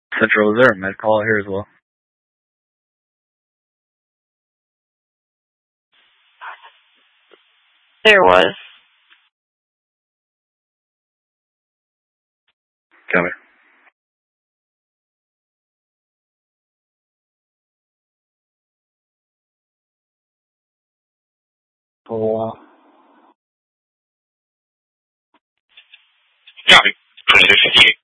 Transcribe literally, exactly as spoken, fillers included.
Central, is there a med call here as well? There was. Copy. For a while. Copy. twenty-six fifty-eight.